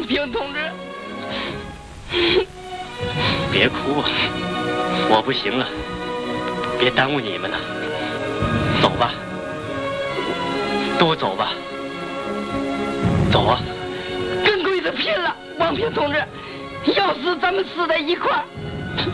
平同志。 别哭啊，我不行了，别耽误你们了，走吧，都走吧，走啊！ 跟鬼子拼了，王平同志，要死咱们死在一块儿。